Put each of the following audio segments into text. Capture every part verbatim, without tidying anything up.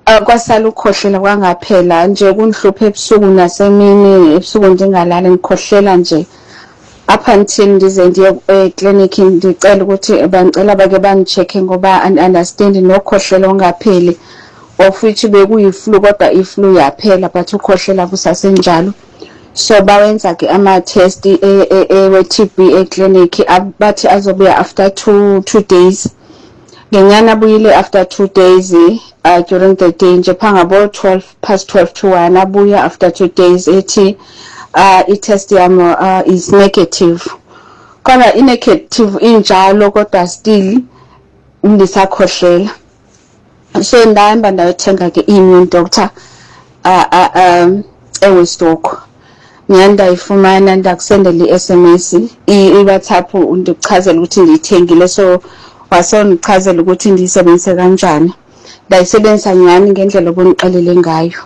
kwasala ukukhohlela kwangaphela nje kungihluphe ebusuku nasemini ebusuku ndingalala ngikhohlela nje up until ndize ndiye eclinic ndicela ukuthi bangicela bake bangicheck ngoba I understand nokukhohlela ongapheli of which bekuyiflu kodwa iflu yaphela but ukukhohlela kusasenjalo so bawenza ke ama test e T B eclinic bathi azobuya after two two days ngenyana buyile after two days uh, during the day nje phangabo twelve past twelve to one abuya after two days ethi uh i-test yami uh, is negative kodwa i-negative injalo kodwa still ndisakhohlela so ndahamba ndayothenga ke immune doctor uh, uh, um eWesthoek nyanda ifumana ndakusendela i-S M S i-WhatsApp undichazela ukuthi ndiyithengile so wasondichazela ukuthi ndiyisebenzise kanjani ndayisebenzisa nyani ngendlela obungiqalile ngayo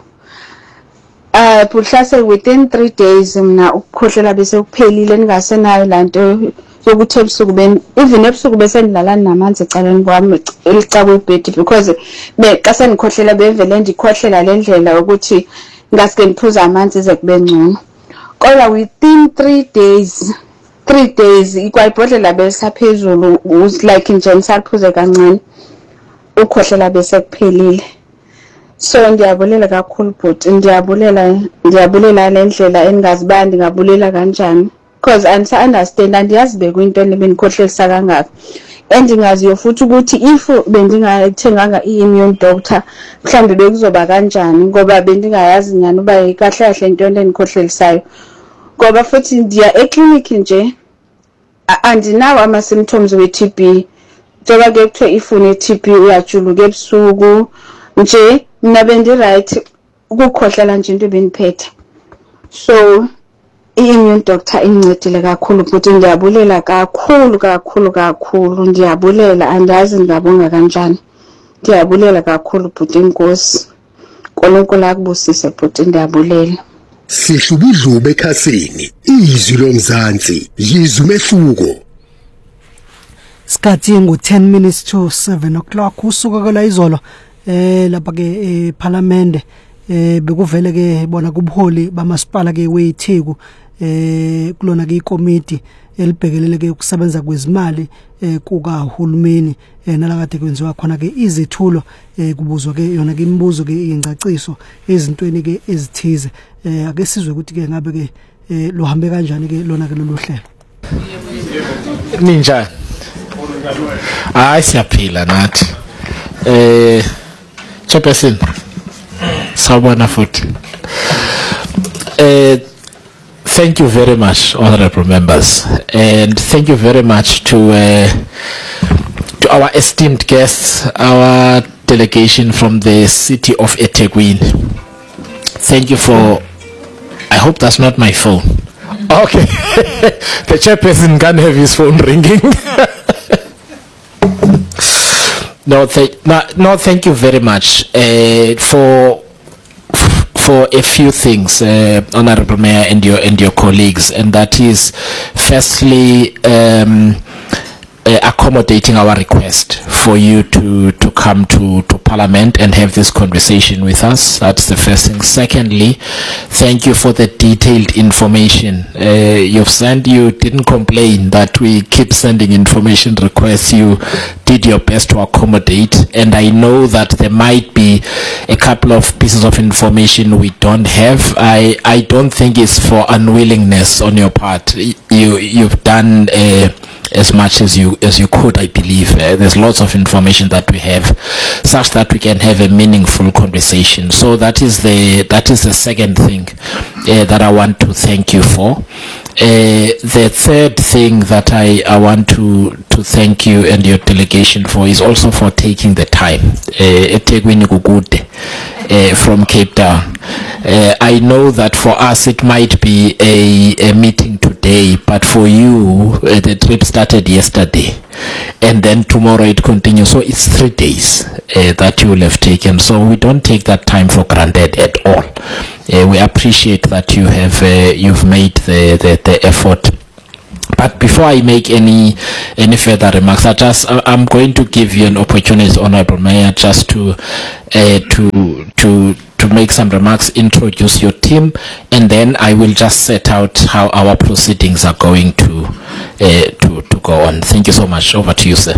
uh buhlase within three days mina ukukhohlela bese kuphelile ningasenayo lanto yokuthi ebusuku ben even ebusuku bese ndilala namanzi ecaleni kwami elicaba ibed because beqa senikhohlela bevele ndikhohlela lendlela ukuthi ngaske ngiphuza amanzi ize kube ngcono kodwa within three days three days ikwayibhodlela besaphezulu was like nje ngisaphuze kancane ukhohlela bese kuphelile so ndiyabulela kakhulu but ndiyabulela ndiyabulela lendlela engazibandi ngabulela kanjani because I understand andiyazi bekwinto lebenikhohlelisa kangaka endingaziyo futhi ukuthi if bendingathenganga i-immune doctor mhlambe bekuzoba kanjani ngoba bendingayazi nyani uba ikahle kahle into lenikhohlelisayo ngoba futhi ndiya eclinic nje andinawo ama symptoms we T B njengoba ke kuthiwa ifune T B uyajuluka ebusuku nje mina bendi right ukukhohlela nje into beniphethe so i-immune doctor incedile kakhulu futhi ndiyabulela kakhulu kakhulu kakhulu ndiyabulela andazi ngabonga kanjani ndiyabulela kakhulu futhi inkosi uNkulunkulu akubusise futhi ndiyabulela Sihlubudlube ekhasini izwi lomzansi yizwe umehluko Sikhathi ngo ten minutes to seven o'clock usuka kala izolo eh lapha ke eParliament eh bekuvele ke bona kubuholi bamasipala ke weTheku eh kulona ke ikomiti elibhekelele ke ukusebenza kwezimali eh kuka hulumeni eh nalakade kwenziwa khona ke izithulo eh kubuzwa ke yona ke imibuzo ke ingcaciso ezintweni ke ezithize eh ake sizwe ukuthi ke ngabe ke eh lohambe kanjani ke lona ke lolu hlelo ninjani hayi siyaphila nathi eh chairperson sawubona futhi eh thank you very much honorable members and thank you very much to uh, to our esteemed guests our delegation from the city of eThekwini. Thank you for I hope that's not my phone. Okay. The chairperson can't have his phone ringing. no, th no, no, thank you very much uh, for for a few things, uh, Honorable Mayor and your and your colleagues, and that is, firstly, um, uh, accommodating our request for you to to come to to Parliament and have this conversation with us. That's the first thing. Secondly, thank you for the detailed information uh, you've sent. You didn't complain that we keep sending information requests. You did your best to accommodate, and I know that there might be a couple of pieces of information we don't have. I I don't think it's for unwillingness on your part. You you've done uh, as much as you as you could, I believe. Uh, there's lots of information that we have, such that we can have a meaningful conversation. So that is the that is the second thing uh, that I want to thank you for. Uh, the third thing that I, I want to to thank you and your delegation for is also for taking the time. eThekwini kukude from Cape Town. Uh, I know that for us it might be a, a meeting today, but for you uh, the trip started yesterday and then tomorrow it continues, so it's three days uh, that you will have taken. So we don't take that time for granted at all. Uh, we appreciate that you have uh, you've made the, the, the effort But before I make any any further remarks, I just I'm going to give you an opportunity, Honorable Mayor, just to uh, to to to make some remarks, introduce your team, and then I will just set out how our proceedings are going to uh, to to go on. Thank you so much. Over to you, sir.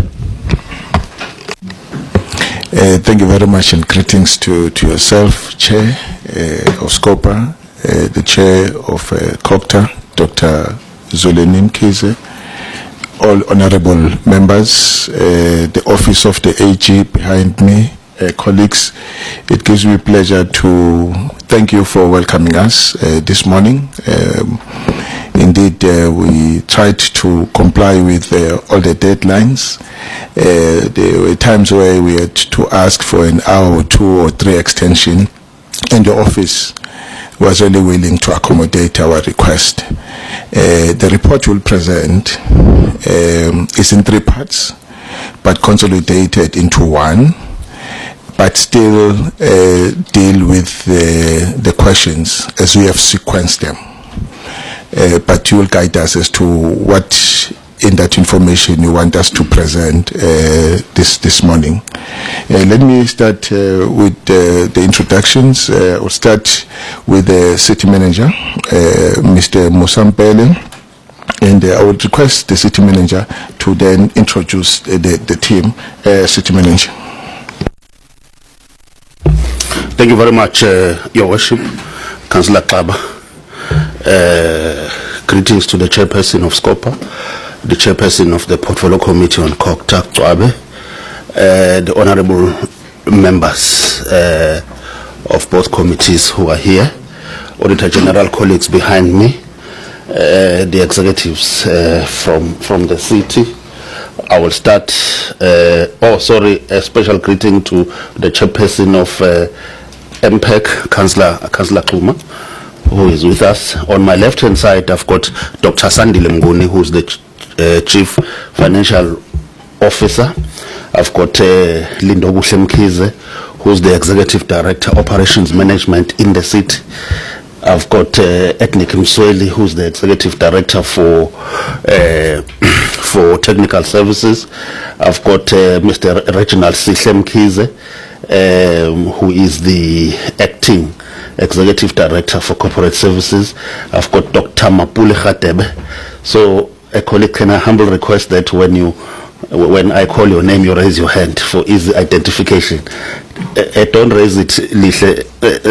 Uh, thank you very much, and greetings to to yourself, Chair uh, of SCOPA, uh, the Chair of uh, COGTA, Doctor Zweleni Mkhize, all honorable members, uh, the office of the A G behind me, uh, colleagues. It gives me pleasure to thank you for welcoming us uh, this morning. Um, indeed, uh, we tried to comply with uh, all the deadlines. Uh, there were times where we had to ask for an hour or two or three extension, and the office was really willing to accommodate our request. Uh, the report we'll present um, is in three parts, but consolidated into one, but still uh, deal with the, the questions as we have sequenced them. Uh, but you will guide us as to what in that information you want us to present uh, this this morning. Uh, let me start uh, with uh, the introductions. Uh, I'll start with the city manager, uh, Mister Musampele, and uh, I would request the city manager to then introduce the, the, the team. Uh, city manager. Thank you very much, uh, Your Worship, Councillor Xaba. Uh, greetings to the chairperson of SCOPA, the chairperson of the Portfolio Committee on COGTA, Cwabe, uh, the honorable members uh, of both committees who are here, Auditor General colleagues behind me, uh, the executives uh, from, from the city. I will start, uh, oh sorry, a special greeting to the chairperson of uh, M P E C, Councillor, Councillor Xuma, who is with us. On my left hand side, I've got Doctor Sandile Mnguni, who's the ch uh, Chief Financial Officer. I've got uh, Lindo Mkhize, who's the Executive Director, Operations Management in the city. I've got uh, Ethnic Msweli, who's the Executive Director for uh, for Technical Services. I've got uh, Mister Reginald Sihle Mkhize, um, who is the Acting Executive Director for Corporate Services. I've got Doctor Mapule Khatebe. So, a colleague, can I humble request that when you, when I call your name, you raise your hand for easy identification. Uh, uh, don't raise it, Lihle.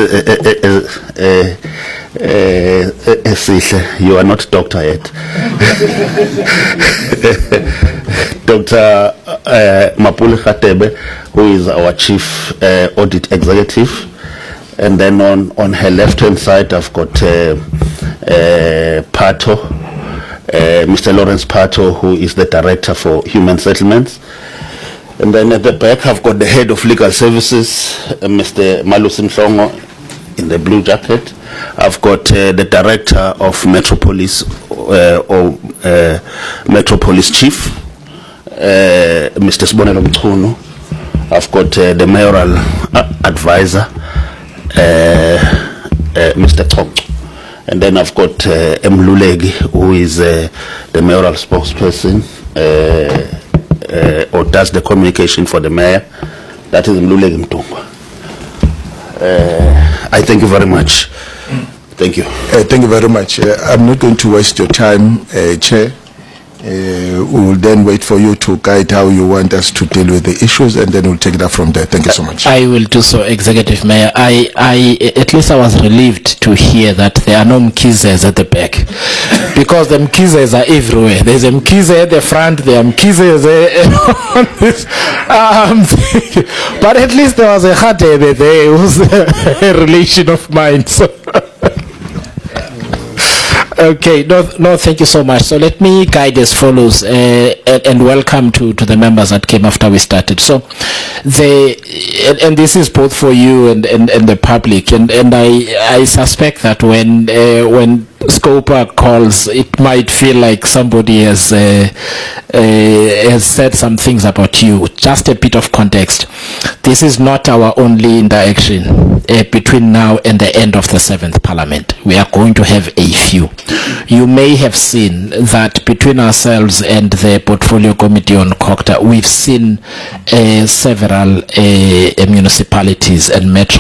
Uh, uh, uh, uh, you are not doctor yet. Doctor Uh, Mapule Khatebe, who is our Chief uh, Audit Executive. And then on, on her left-hand side, I've got uh, uh, Pato, uh, Mister Lawrence Pato, who is the Director for Human Settlements. And then at the back, I've got the Head of Legal Services, uh, Mister Malusi Mhlongo, in the blue jacket. I've got uh, the Director of Metropolis, uh, or uh, Metropolis Chief, uh, Mister Sibonelo Mchunu. I've got uh, the Mayoral uh, Advisor, Uh, uh, Mister Tom, and then I've got uh, Mlulegi, who is uh, the mayoral spokesperson, uh, uh, or does the communication for the mayor. That is Mlulegi Mtumba. Uh, I thank you very much. Thank you. Uh, thank you very much. Uh, I'm not going to waste your time, uh, Chair. Uh, we will then wait for you to guide how you want us to deal with the issues, and then we'll take it up from there. Thank you so much. I will do so, Executive Mayor. I, I, at least I was relieved to hear that there are no Mkhizes at the back, because the Mkhizes are everywhere. There's a Mkhize at the front, there are Mkhizes uh, on this. Um, but at least there was a Khatebe there, who's a relation of mine. So. Okay, no, no, thank you so much. So let me guide as follows, uh, and, and welcome to, to the members that came after we started. So, the and, and this is both for you and, and, and the public, and, and I I suspect that when uh, when Scopa calls, it might feel like somebody has uh, uh, has said some things about you. Just a bit of context. This is not our only interaction uh, between now and the end of the seventh Parliament. We are going to have a few. You may have seen that between ourselves and the Portfolio Committee on COGTA, we've seen uh, several uh, municipalities and metro